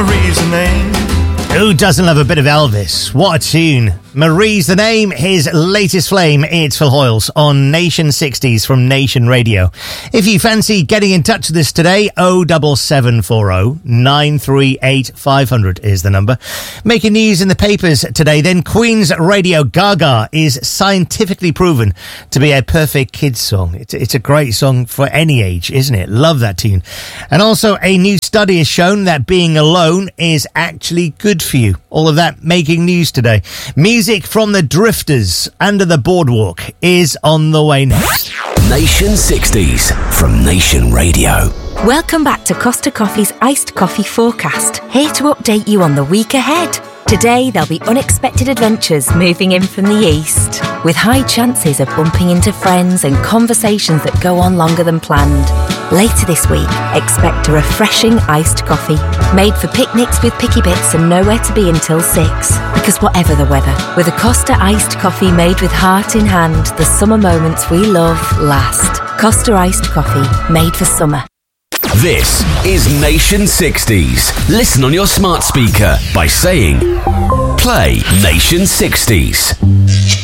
Marie's the name. Who doesn't love a bit of Elvis? What a tune. Marie's the name, his latest flame. It's Phil Hoyles on Nation 60s from Nation Radio. If you fancy getting in touch with us today, 07740 938 500 is the number. Making news in the papers today, then Queen's Radio Gaga is scientifically proven to be a perfect kids song. It's a great song for any age, isn't it? Love that tune. And also a new study has shown that being alone is actually good for you. All of that making news today. Music from the Drifters, Under the Boardwalk, is on the way next. Nation 60s from Nation Radio. Welcome back to Costa Coffee's Iced Coffee Forecast, here to update you on the week ahead. Today, there'll be unexpected adventures moving in from the east, with high chances of bumping into friends and conversations that go on longer than planned. Later this week, expect a refreshing iced coffee, made for picnics with picky bits and nowhere to be until 6. Because whatever the weather, with a Costa iced coffee made with heart in hand, the summer moments we love last. Costa iced coffee, made for summer. This is Nation 60s. Listen on your smart speaker by saying, play Nation 60s.